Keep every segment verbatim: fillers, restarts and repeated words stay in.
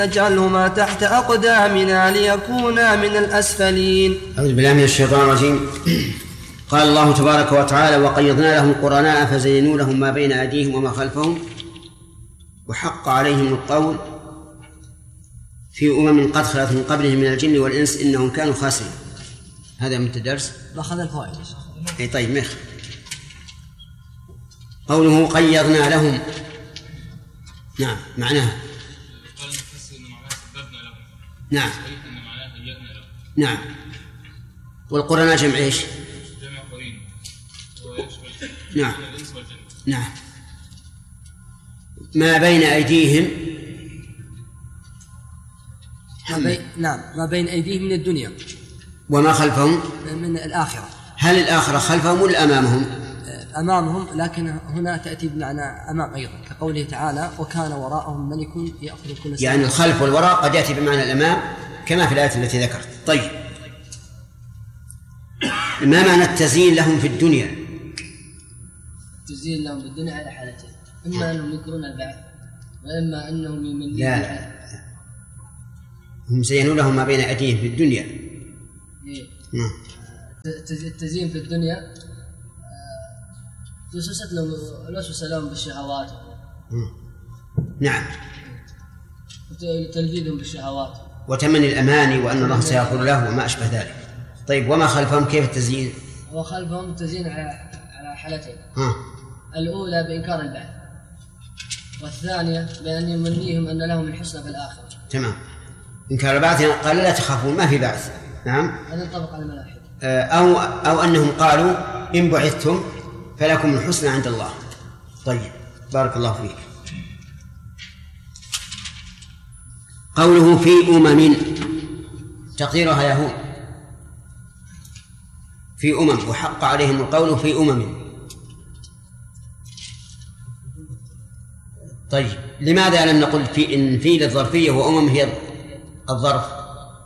نجعلهما تحت أقدامنا ليكونا من الأسفلين. أعوذ بالله من الشيطان الرجيم. قال الله تبارك وتعالى: وقيضنا لهم قرناء فزينوا لهم ما بين أيديهم وما خلفهم وحق عليهم القول في أمم قد خلت من قبلهم من الجن والإنس إنهم كانوا خاسرين. هذا من الدرس أخذ الفوائد. أي طيب مخ. قوله قيضنا لهم، نعم معناها نعم نعم. والقرناء جمع ايش؟ جمع قرين نعم نعم. ما بين أيديهم ما بي... نعم ما بين أيديهم من الدنيا وما خلفهم من الآخرة. هل الآخرة خلفهم ولا أمامهم؟ أمامهم، لكن هنا تأتي بمعنى أمام أيضا، كقوله تعالى: وكان وراءهم ملك يأخذ كل سنة. يعني الخلف والوراء قد يأتي بمعنى الأمام كما في الآية التي ذكرت. طيب، ما معنى التزيين لهم في الدنيا؟ التزيين لهم في الدنيا على حالتين: إما أنهم ينكرون البعث، وإما أنهم يؤمنون. لا لا، هم زينوا لهم ما بين أيديهم في الدنيا. إيه؟ التزيين في الدنيا وسوست لهم الوسوسة لهم بالشهوات. نعم. تلذيذهم بالشهوات وتمني الأماني وأن الله سيغفر له وما أشبه ذلك. طيب، وما خلفهم كيف التزيين؟ وخلفهم التزيين على على حالتين: ها. الأولى بإنكار البعث، والثانية بأن يمنيهم أن لهم الحسنى في الآخرة. تمام. إنكار البعث قال لا تخافون ما في بعث. نعم. هذا ينطبق على الملاحدة. أو أو أنهم قالوا إن بعثتم فلكم الحسنى عند الله. طيب، بارك الله فيك. قوله في أمم تقديرها يهود، في أمم وحق عليهم القول في أمم. طيب، لماذا لم نقل في إن في للظرفية وأمم هي الظرف؟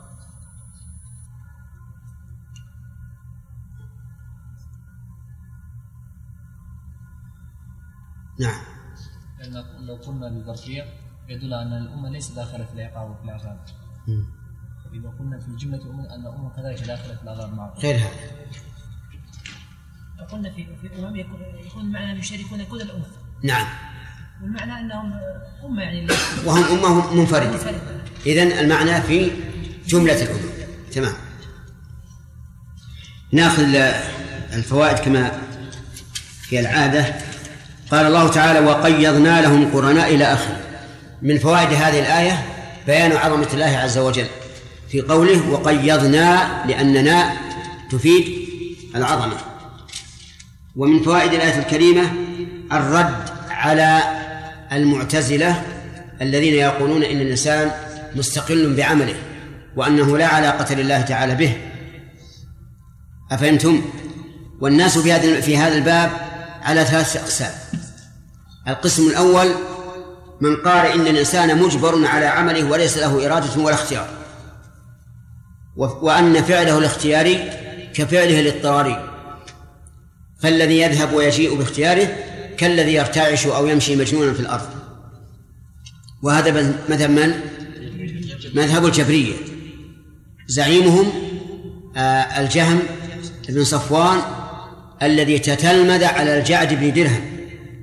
نعم. لأن لو قلنا بالظرفية يدل أن الأمة ليس داخلة في العقاب وفي العذاب. إذا قلنا في الجملة أمة أن الأمة كذلك داخلة في العذاب معه. غير هذا. لو قلنا في في أمم يكون معنى يشاركون كل الأمة. نعم. والمعنى أنهم أمة يعني وهم أمة منفردة. إذن المعنى في جملة الأمم. تمام. نأخذ الفوائد كما في العادة. قال الله تعالى: وقيضنا لهم قرناء إلى آخره. من فوائد هذه الآية بيان عظمة الله عز وجل في قوله وقيضنا، لأننا تفيد العظمة. ومن فوائد الآية الكريمة الرد على المعتزلة الذين يقولون إن الإنسان مستقل بعمله وأنه لا علاقة لله تعالى به. أفهمتم؟ والناس في هذا في هذا الباب على ثلاث أقسام. القسم الأول من قال إن الإنسان مجبر على عمله وليس له إرادة ولا اختيار، وأن فعله الاختياري كفعله الاضطراري، فالذي يذهب ويجيء باختياره كالذي يرتعش أو يمشي مجنونا في الأرض. وهذا مذهب من؟ مذهب الجبرية، زعيمهم الجهم بن صفوان الذي تتلمذ على الجعد بن درهم.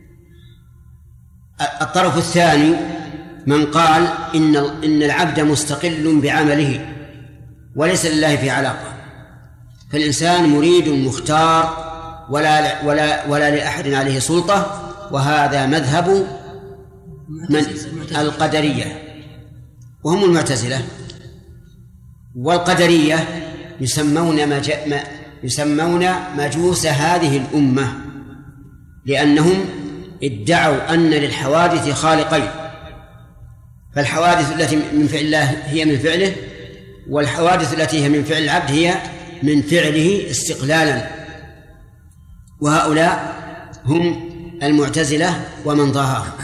الطرف الثاني من قال إن إن العبد مستقل بعمله وليس لله في علاقة، فالإنسان مريد مختار ولا ولا ولا لأحد عليه سلطة، وهذا مذهب من القدرية وهم المعتزلة. والقدرية يسمون ما يسمون مجوس هذه الأمة، لأنهم ادعوا أن للحوادث خالقين، فالحوادث التي من فعل الله هي من فعله، والحوادث التي هي من فعل العبد هي من فعله استقلالا. وهؤلاء هم المعتزلة ومن ضاهاهم،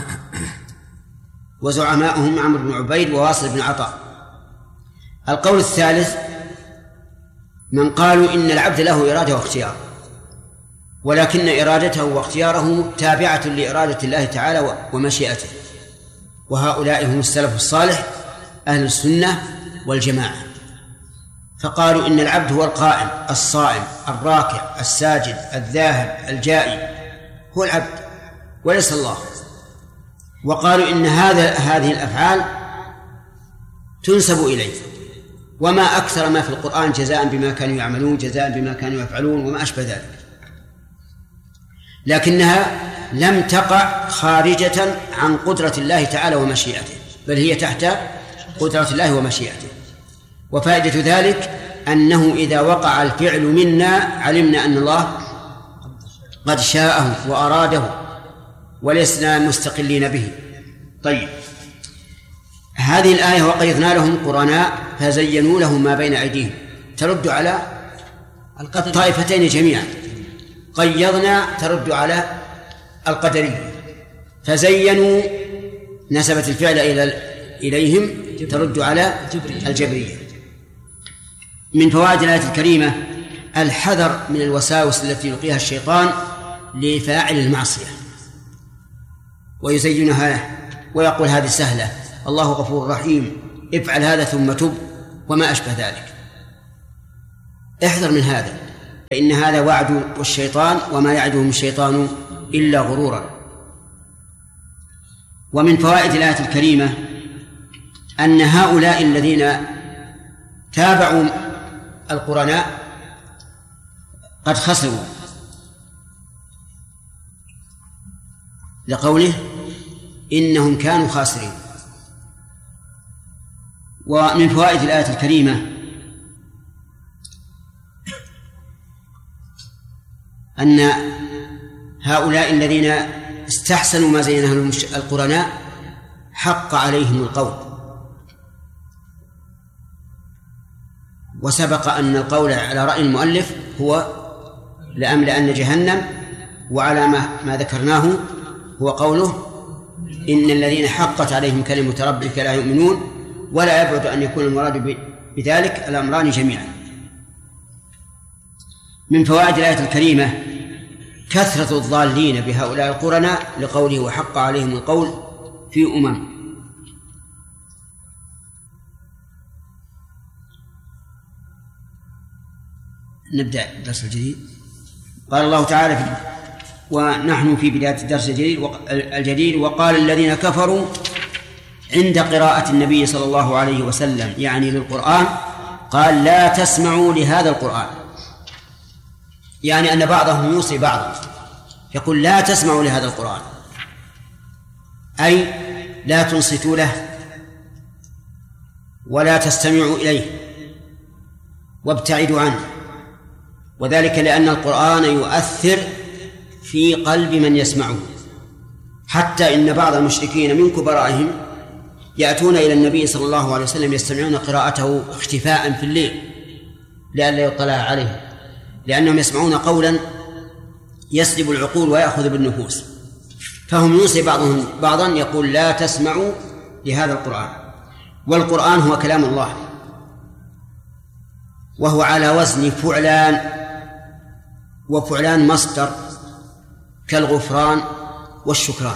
وزعماؤهم عمرو بن عبيد وواصل بن عطاء. القول الثالث من قالوا إن العبد له إرادة واختيار، ولكن إرادته واختياره تابعة لإرادة الله تعالى ومشيئته، وهؤلاء هم السلف الصالح أهل السنة والجماعة، فقالوا إن العبد هو القائم الصائم الراكع الساجد الذاهب الجائي، هو العبد وليس الله. وقالوا إن هذا هذه الأفعال تنسب إليه، وما أكثر ما في القرآن جزاء بما كانوا يعملون، جزاء بما كانوا يفعلون، وما أشبه ذلك، لكنها لم تقع خارجة عن قدرة الله تعالى ومشيئته، بل هي تحت قدرة الله ومشيئته. وفائدة ذلك أنه إذا وقع الفعل منا علمنا أن الله قد شاءه وأراده ولسنا مستقلين به. طيب، هذه الآية وقيضنا لهم قرناء فزينوا لهم ما بين أيديهم ترد على الطائفتين جميعا. قيضنا ترد على القدرية، فزينوا نسبت الفعل إلى إليهم ترد على الجبرية. من فوائد الآية الكريمة الحذر من الوساوس التي يلقيها الشيطان لفاعل المعصية ويزينها له ويقول هذه سهلة، الله غفور رحيم، افعل هذا ثم تب، وما أشبه ذلك. احذر من هذا، فإن هذا وعد الشيطان، وما يعدهم الشيطان إلا غرورا. ومن فوائد الآية الكريمة أن هؤلاء الذين تابعوا القرناء قد خسروا، لقوله إنهم كانوا خاسرين. ومن فوائد الآية الكريمة أن هؤلاء الذين استحسنوا ما زينه لهم القرناء حق عليهم القول، وسبق أن القول على رأي المؤلف هو لأملأن جهنم، وعلى ما, ما ذكرناه هو قوله إن الذين حقت عليهم كلمة ربك لا يؤمنون، ولا يبعد أن يكون المراد بذلك الأمران جميعا. من فوائد الآية الكريمة كثرة الضالين بهؤلاء القرناء لقوله وحق عليهم القول في أمم. نبدأ الدرس الجديد. قال الله تعالى في ونحن في بداية الدرس الجديد وقال الذين كفروا عند قراءة النبي صلى الله عليه وسلم يعني للقرآن قال لا تسمعوا لهذا القرآن، يعني أن بعضهم يوصي بعضا يقول لا تسمعوا لهذا القرآن، أي لا تنصتوا له ولا تستمعوا إليه وابتعدوا عنه، وذلك لأن القرآن يؤثر في قلب من يسمعه، حتى إن بعض المشركين من كبرائهم يأتون إلى النبي صلى الله عليه وسلم يستمعون قراءته اختفاء في الليل لئلا يطلع عليه، لأنهم يسمعون قولا يسلب العقول ويأخذ بالنفوس، فهم يوصي بعضهم بعضا يقول لا تسمعوا لهذا القرآن. والقرآن هو كلام الله، وهو على وزن فعلان، وفعلان مصدر كالغفران والشكران.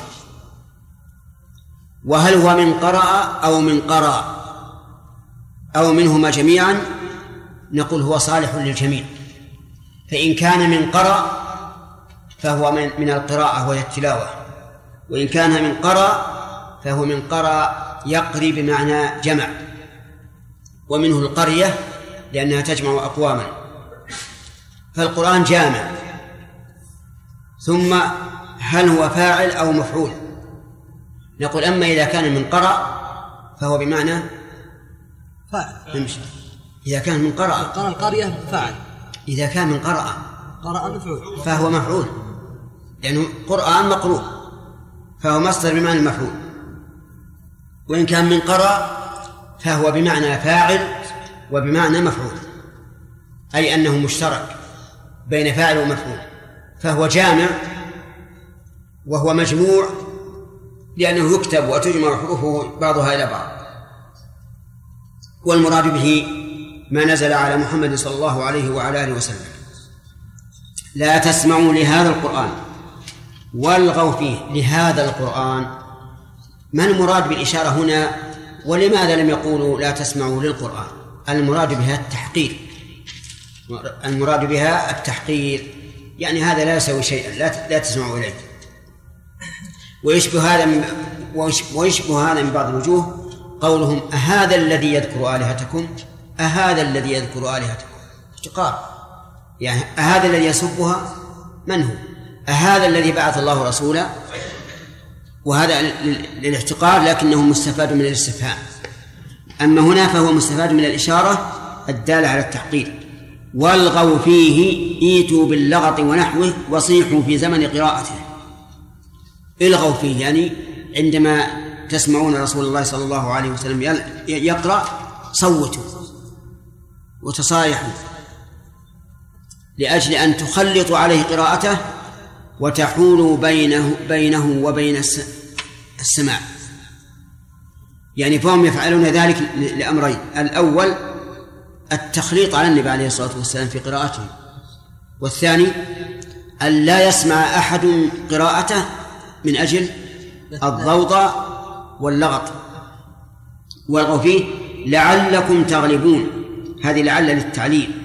وهل هو من قرأ أو من قرأ أو منهما جميعا؟ نقول هو صالح للجميع، فإن كان من قرأ فهو من, من القراءة وهي التلاوة، وإن كان من قرأ فهو من قرأ يقري بمعنى جمع، ومنه القرية لأنها تجمع أقواما، فالقرآن جامع. ثم هل هو فاعل أو مفعول؟ نقول أما إذا كان من قرأ فهو بمعنى فاعل، إذا كان من قرأ قرأ القرية فاعل، إذا كان من قرأ قرأ مفعول فهو مفعول، لأنه قرآن مقروء فهو مصدر بمعنى المفعول. وإن كان من قرأ فهو بمعنى فاعل وبمعنى مفعول، أي أنه مشترك بين فاعل ومفعول، فهو جامع وهو مجموع لأنه يكتب وتجمع حروفه بعضها إلى بعض. والمراد به ما نزل على محمد صلى الله عليه وعلى آله وسلم. لا تسمعوا لهذا القرآن والغوا فيه. لهذا القرآن، ما المراد بالإشارة هنا ولماذا لم يقولوا لا تسمعوا للقرآن؟ المراد بها التحقير، المراد بها التحقير، يعني هذا لا يسوي شيئا، لا لا تسمعوا إليه. ويشبه هذا من ويشبه هذا من بعض الوجوه قولهم أهذا الذي يذكر آلهتكم، أهذا الذي يذكر آلهتكم، احتقار، يعني أهذا الذي يسبها من هو؟ أهذا الذي بعث الله رسولا، وهذا للاحتقار لكنه مستفاد من الاستفهام. أما هنا فهو مستفاد من الإشارة الدالة على التحقير. والغوا فيه ايتوا باللغط ونحوه وصيحوا في زمن قراءته. الغوا فيه يعني عندما تسمعون رسول الله صلى الله عليه وسلم يقرأ صوتوا وتصايحوا لأجل أن تخلطوا عليه قراءته وتحولوا بينه بينه وبين السماع. يعني فهم يفعلون ذلك لأمرين: الأول التخليط على النبي عليه الصلاة والسلام في قراءته، والثاني أن لا يسمع أحد قراءته من أجل الضوضاء واللغط. والغوا فيه لعلكم تغلبون، هذه لعل للتعليل،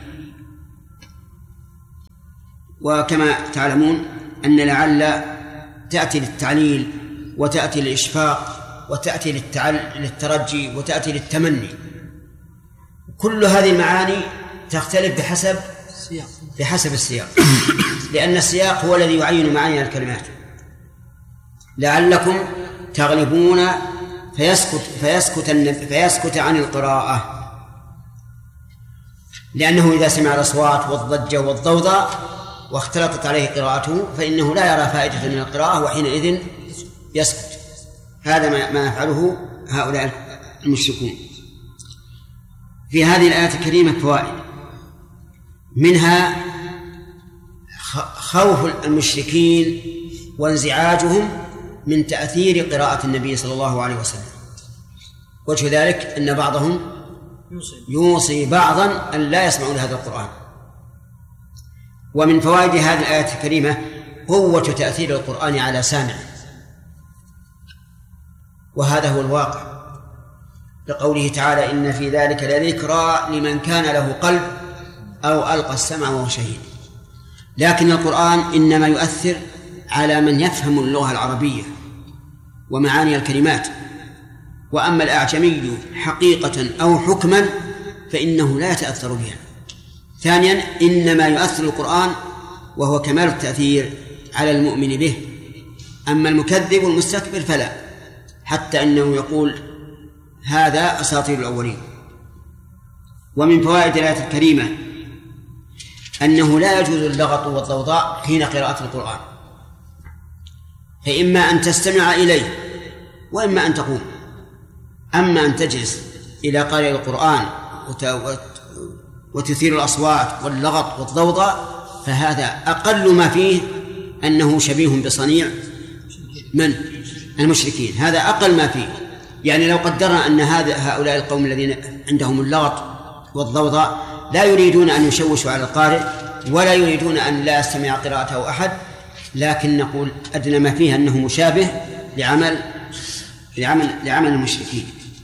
وكما تعلمون أن لعل تأتي للتعليل وتأتي للإشفاق وتأتي للترجي وتأتي للتمني. كل هذه المعاني تختلف بحسب بحسب السياق، لأن السياق هو الذي يعين معاني الكلمات. لعلكم تغلبون فيسكت فيسكت فيسكت عن القراءة، لأنه إذا سمع الأصوات والضجة والضوضاء واختلطت عليه قراءته فإنه لا يرى فائدة من القراءة وحينئذ يسكت. هذا ما يفعله هؤلاء المشركون. في هذه الآية الكريمة فوائد، منها خوف المشركين وانزعاجهم من تأثير قراءة النبي صلى الله عليه وسلم. وجه ذلك أن بعضهم يوصي بعضا أن لا يسمعون هذا القرآن. ومن فوائد هذه الآية الكريمة قوة تأثير القرآن على سامع، وهذا هو الواقع، لقوله تعالى: إن في ذلك لذكرى لمن كان له قلب أو ألقى السمع وهو شهيد. لكن القرآن إنما يؤثر على من يفهم اللغة العربية ومعاني الكلمات، وأما الأعجمي حقيقة أو حكما فإنه لا يتأثر بها. ثانيا إنما يؤثر القرآن وهو كمال التأثير على المؤمن به، أما المكذب والمستكبر فلا، حتى أنه يقول هذا أساطير الأولين. ومن فوائد الآية الكريمة أنه لا يجوز اللغط والضوضاء حين قراءة القرآن، فإما أن تستمع إليه وإما أن تقوم. أما أن تجلس إلى قارئ القرآن وتثير الأصوات واللغط والضوضاء فهذا أقل ما فيه أنه شبيه بصنيع من المشركين، هذا أقل ما فيه. يعني لو قدرنا أن هذا هؤلاء القوم الذين عندهم اللغط والضوضاء لا يريدون أن يشوشوا على القارئ ولا يريدون أن لا يستمع قراءته أحد، لكن نقول أدنى ما فيه أنه مشابه لعمل لعمل لعمل المشركين.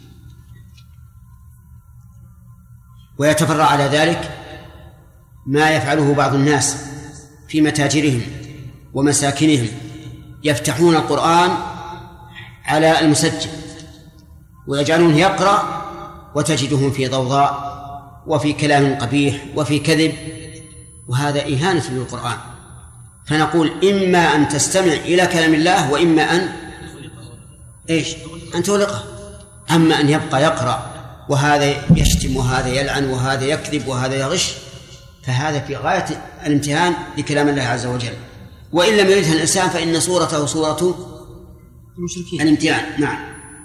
ويتفرع على ذلك ما يفعله بعض الناس في متاجرهم ومساكنهم، يفتحون القرآن على المسجل ويجعلون يقرأ وتجدهم في ضوضاء وفي كلام قبيح وفي كذب، وهذا إهانة للقرآن. فنقول إما أن تستمع إلى كلام الله وإما أن إيش أن تغلقه. أما أن يبقى يقرأ وهذا يشتم وهذا يلعن وهذا يكذب وهذا يغش فهذا في غاية الامتهان لكلام الله عز وجل، وإن لم يريدها الإنسان فإن صورته صورة المشركين الامتهان. نعم.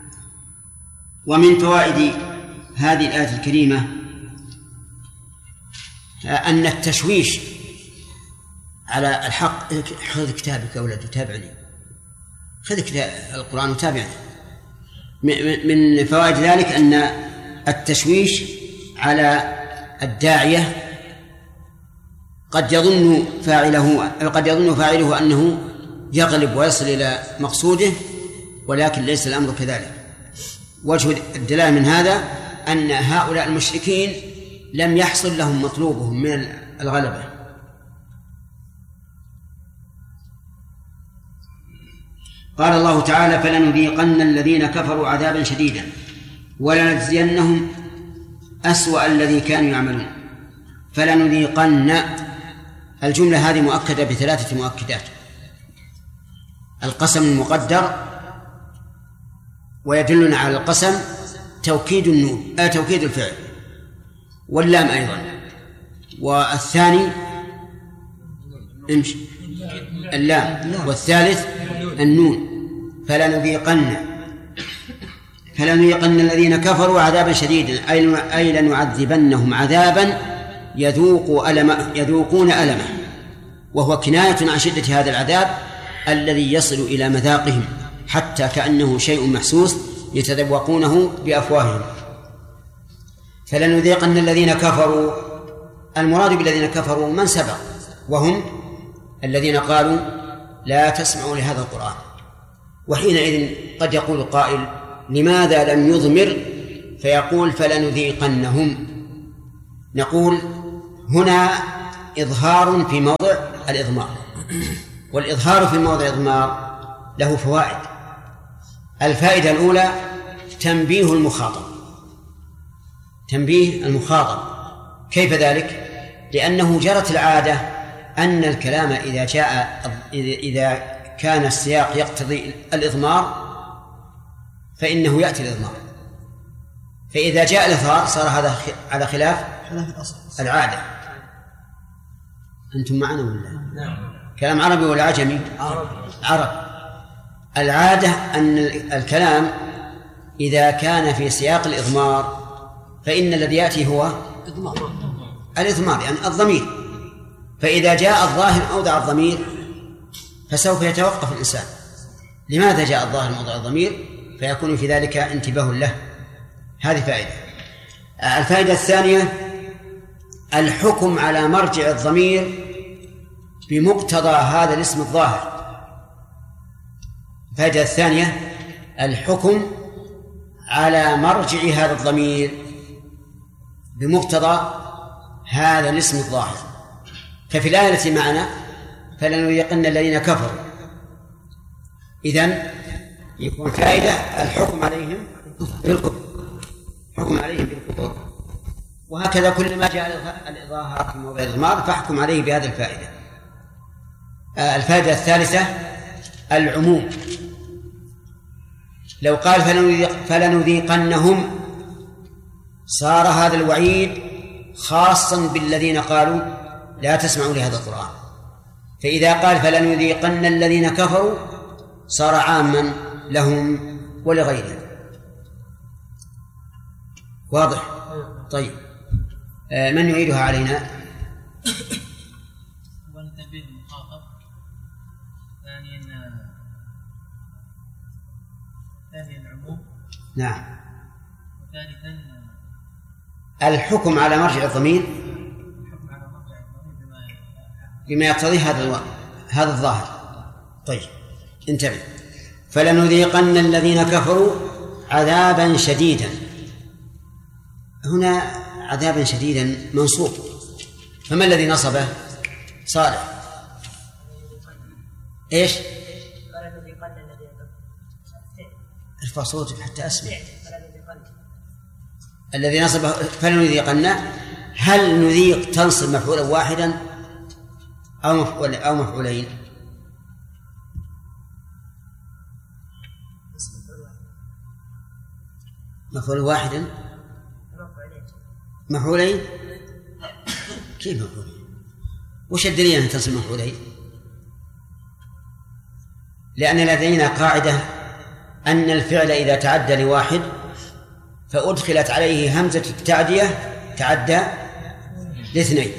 ومن فوائد هذه الآية الكريمة أن التشويش على الحق. خذ كتابك يا ولد وتابعني، خذ كتاب القرآن وتابعني. من فوائد ذلك أن التشويش على الداعية قد يظن فاعله قد يظن فاعله أنه يغلب ويصل إلى مقصوده، ولكن ليس الأمر كذلك، وجه الدلالة من هذا أن هؤلاء المشركين لم يحصل لهم مطلوبهم من الغلبة. قال الله تعالى: فلنذيقن الذين كفروا عذابا شديدا ولنجزينهم أسوأ الذي كانوا يعملون. فلنذيقن، الجملة هذه مؤكدة بثلاثة مؤكدات: القسم المقدر، ويدلنا على القسم توكيد النون آه توكيد الفعل، واللام أيضا، والثاني امشي اللام، والثالث النون. فلنذيقن فلنذيقن الذين كفروا عذابا شديدا أي لنعذبنهم عذابا يذوق ألم يذوقون ألمه، وهو كناية عن شدة هذا العذاب الذي يصل إلى مذاقهم حتى كأنه شيء محسوس يتذوقونه بأفواههم. فلنذيقن الذين كفروا، المراد بالذين كفروا من سبق، وهم الذين قالوا لا تسمعوا لهذا القرآن. وحينئذ قد يقول قائل: لماذا لم يضمر فيقول فلنذيقنهم؟ نقول هنا إظهار في موضع الإضمار، والإظهار في موضع الإضمار له فوائد. الفائدة الأولى تنبيه المخاطب، تنبيه المخاطب. كيف ذلك؟ لأنه جرت العادة أن الكلام إذا جاء إذا كان السياق يقتضي الإضمار فإنه يأتي الإضمار، فإذا جاء الإظهار صار هذا على خلاف العادة. أنتم معنا ولا؟ كلام عربي ولا عجمي؟ عربي. العادة أن الكلام إذا كان في سياق الإضمار فإن الذي يأتي هو الإضمار، يعني الضمير. فإذا جاء الظاهر موضع الضمير فسوف يتوقف الإنسان: لماذا جاء الظاهر موضع الضمير؟ فيكون في ذلك انتباه له. هذه فائدة. الفائدة الثانية الحكم على مرجع الضمير بمقتضى هذا الاسم الظاهر. الفائدة الثانية الحكم على مرجع هذا الضمير بمقتضى هذا الاسم الظاهر. ففي الآية التي معنا فلنذيقن الذين كفروا، إذن يكون فائدة الحكم عليهم بالكفر، حكم عليهم بالكفر. وهكذا كل ما جاء الإظهار في موضع الإضمار فاحكم عليه بهذه الفائدة. الفائدة الثالثة العموم. لو قال فلنذيقنهم صار هذا الوعيد خاصا بالذين قالوا لا تسمعوا لهذا القرآن، فإذا قال فلنذيقن الذين كفروا صار عاما لهم ولغيرهم. واضح؟ طيب، من يعيدها علينا؟ ونتبه المخاطب. ثانيا ثانيا العموم. نعم. وثالثا الحكم على مرجع الضمير الحكم على مرجع الضمير بما بما يقتضي هذا الو... هذا الظاهر. طيب انتبه. فلنذيقن الذين كفروا عذابا شديدا، هنا عذابا شديدا منصوب، فما الذي نصبه؟ صالح. ايش؟ ارفع صوتك حتى اسمع. الذي نصبه فلنذيقن، هل نذيق تنصب مفعولا واحدا او مفعول او مفعولين؟ مفعول واحدا مفعولين؟ كيف مفعولين؟ وش الدليل أن تنصب مفعولين؟ لأن لدينا قاعدة أن الفعل إذا تعدى لواحد فأدخلت عليه همزة التعدية تعدى لاثنين،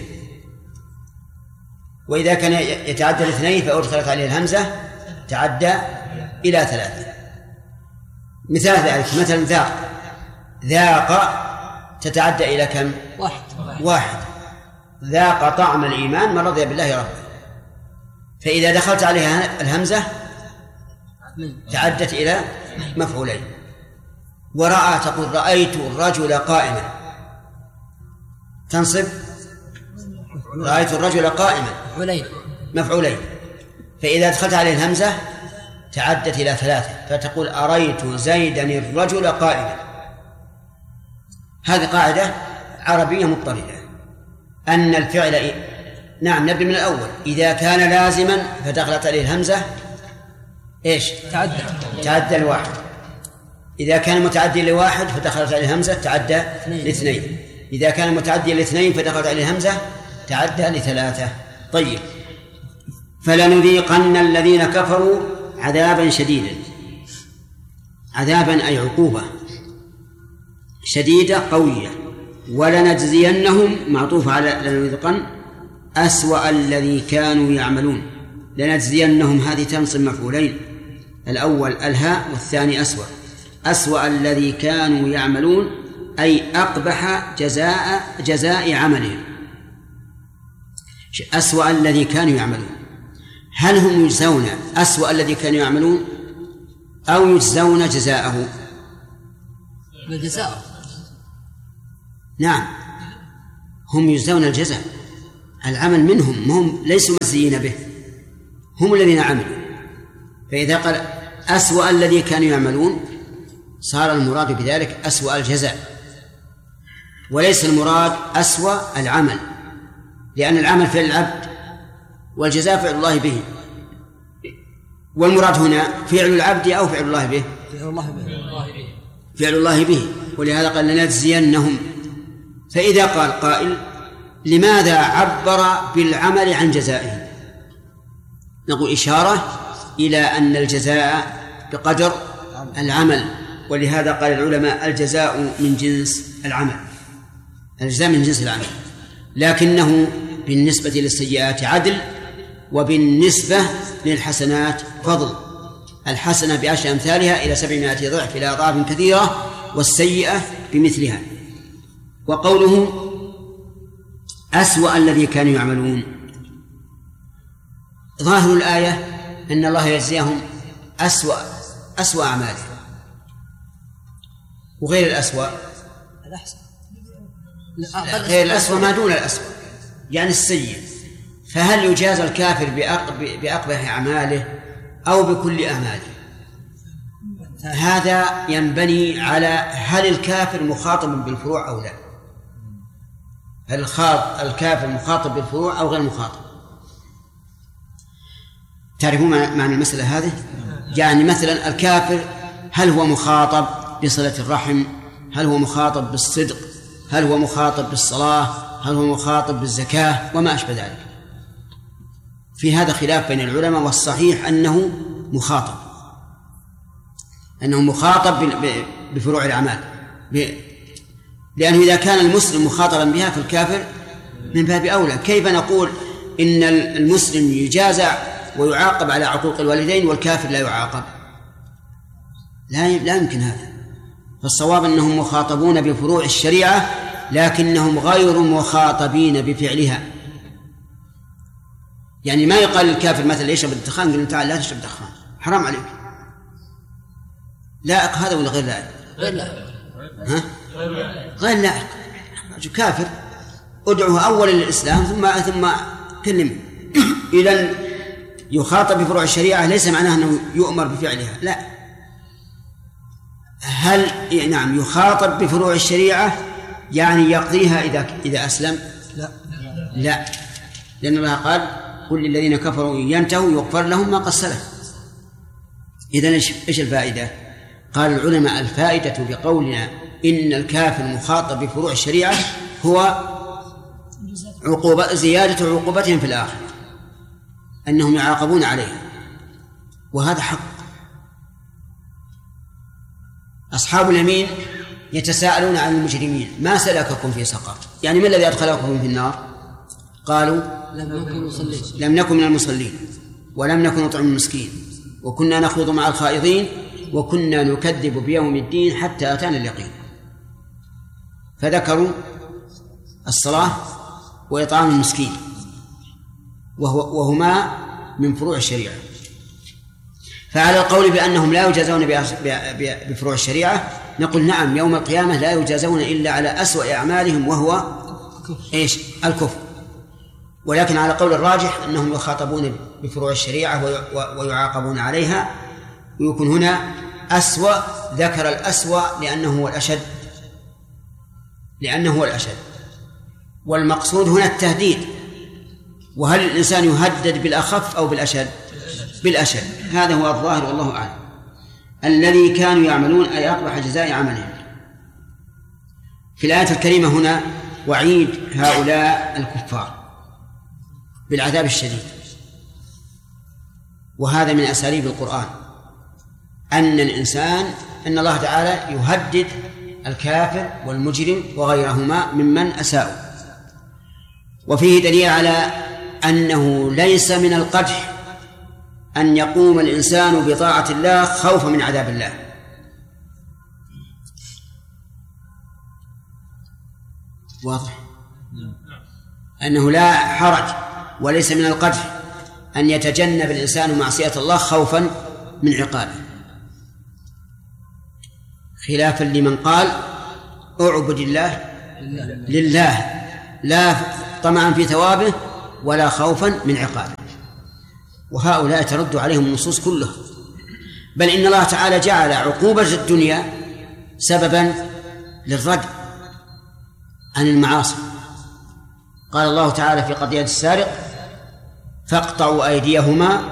وإذا كان يتعدى لاثنين فأدخلت عليه الهمزة تعدى إلى ثلاثة. مثال ذلك مثلا ذاق، ذاق تتعدى إلى كم؟ واحد. واحد. ذاق طعم الإيمان من رضي بالله ربا، فإذا دخلت عليها الهمزة تعدت إلى مفعولين. ورأى تقول رأيت الرجل قائما، تنصب رأيت الرجل قائما مفعولين مفعولين، فإذا أدخلت عليه الهمزة تعدت إلى ثلاثة، فتقول أريت زيدا الرجل قائما. هذه قاعدة عربية مضطردة، أن الفعل إيه؟ نعم نبدأ من الأول. إذا كان لازما فدخلت عليه الهمزة إيش؟ تعدى تعدى الواحد. إذا كان متعدي لواحد فدخلت عليه الهمزة تعدى لاثنين. إذا كان متعدي لاثنين فدخلت عليه الهمزة تعدى لثلاثة. طيب، فلنذيقن الذين كفروا عذابا شديدا. عذابا أي عقوبة شديدة قوية. ولنجزينهم معطوف على لنذيقن أسوأ الذي كانوا يعملون. لنجزينهم هذه تنصب مفعولين، الأول الهاء والثاني أسوأ. أسوأ الذي كانوا يعملون أي أقبح جزاء جزاء عملهم. أسوأ الذي كانوا يعملون، هل هم يجزون أسوأ الذي كانوا يعملون أو يجزون جزاءه؟ الجزاء. نعم، هم يجزون الجزاء، العمل منهم، هم ليسوا مجزيين به، هم الذين عملوا. فإذا قال أسوأ الذي كانوا يعملون صار المراد بذلك أسوأ الجزاء، وليس المراد أسوأ العمل، لأن العمل فعل العبد والجزاء فعل الله به، والمراد هنا فعل العبد أو فعل الله به؟ فعل الله به. فعل الله به. ولهذا قال لنجزينهم. فإذا قال قائل لماذا عبر بالعمل عن جزائه؟ نقول إشارة إلى أن الجزاء بقدر العمل، ولهذا قال العلماء الجزاء من جنس العمل، الجزاء من جنس العمل، لكنه بالنسبة للسيئات عدل، وبالنسبة للحسنات فضل. الحسنة بعشر أمثالها إلى سبعمائة ضعف إلى أضعاف كثيرة، والسيئة بمثلها. وقوله أسوأ الذي كانوا يعملون، ظاهر الآية أن الله يجزيهم أسوأ أسوأ أعمالهم، وغير الأسوأ الأحسن، غير الأسوأ ما دون الأسوأ يعني السيء. فهل يجازى الكافر بأقبح أعماله أو بكل أعماله؟ هذا ينبني على هل الكافر مخاطب بالفروع أو لا. هل الكافر مخاطب بالفروع أو غير مخاطب؟ تعرفون معنى المسألة هذه؟ يعني مثلا الكافر هل هو مخاطب بصلة الرحم؟ هل هو مخاطب بالصدق؟ هل هو مخاطب بالصلاة؟ هل هو مخاطب بالزكاة؟ وما أشبه ذلك. في هذا خلاف بين العلماء، والصحيح أنه مخاطب، أنه مخاطب بفروع الأعمال، لأنه إذا كان المسلم مخاطبا بها فالكافر من باب أولى. كيف نقول إن المسلم يجازى ويعاقب على عقوق الوالدين والكافر لا يعاقب؟ لا لا يمكن هذا. فالصواب أنهم مخاطبون بفروع الشريعة لكنهم غير مخاطبين بفعلها. يعني ما يقال للكافر مثلا يشرب الدخان قل تعال لا تشرب دخان حرام عليك، لائق هذا ولا غير لائق؟ غير لائق. ها؟ غير لائق. كافر ادعوه أولا للإسلام ثم ثم كلمه. إذن يخاطب بفروع الشريعة ليس معناه أنه يؤمر بفعلها، لا. هل نعم يخاطب بفروع الشريعة يعني يقضيها إذا إذا أسلم؟ لا لا، لأن الله قال كل الذين كفروا ينتهوا يغفر لهم ما قد سلف. إذن إيش الفائدة؟ قال العلماء الفائدة بقولنا إن الكافر مخاطب بفروع الشريعة هو عقوبة زيادة عقوبتهم في الآخرة، أنهم يعاقبون عليها، وهذا حق. أصحاب اليمين يتساءلون عن المجرمين ما سلككم في سقر، يعني ما الذي أدخلكم في النار؟ قالوا لم نكن نصلي لم نكن من المصلين ولم نكن نطعم المسكين وكنا نخوض مع الخائضين وكنا نكذب بيوم الدين حتى أتانا اليقين. فذكروا الصلاة وإطعام المسكين وهو وهما من فروع الشريعة. فعلى القول بأنهم لا يجازون بفروع الشريعة نقول نعم يوم القيامة لا يجازون إلا على أسوأ أعمالهم وهو إيش؟ الكفر. ولكن على قول الراجح أنهم يخاطبون بفروع الشريعة ويعاقبون عليها، ويكون هنا أسوأ، ذكر الأسوأ لأنه هو الأشد لأنه هو الأشد والمقصود هنا التهديد. وهل الإنسان يهدد بالأخف أو بالأشد؟ بالأشد. هذا هو الظاهر والله أعلم. الذي كانوا يعملون أي أقبح جزاء عملهم. في الآية الكريمة هنا وعيد هؤلاء الكفار بالعذاب الشديد، وهذا من أساليب القرآن أن الإنسان أن الله تعالى يهدد الكافر والمجرم وغيرهما ممن أساءوا. وفيه دليل على أنه ليس من القدح أن يقوم الإنسان بطاعة الله خوفا من عذاب الله. واضح أنه لا حرج وليس من القدح أن يتجنب الإنسان معصية الله خوفا من عقابه، خلافا لمن قال اعبد الله لله لا طمعا في ثوابه ولا خوفا من عقابه. وهؤلاء ترد عليهم النصوص كلها، بل إن الله تعالى جعل عقوبة الدنيا سببا للرد عن المعاصي. قال الله تعالى في قضية السارق فاقطعوا أيديهما